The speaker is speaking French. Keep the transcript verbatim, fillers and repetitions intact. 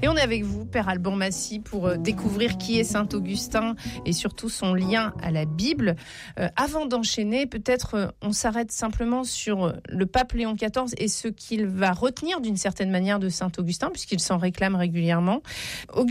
Et on est avec vous, Père Alban Massy, pour découvrir qui est saint Augustin et surtout son lien à la Bible. Euh, avant d'enchaîner, peut-être euh, on s'arrête simplement sur le pape Léon quatorze et ce qu'il va retenir d'une certaine manière de saint Augustin, puisqu'il s'en réclame régulièrement.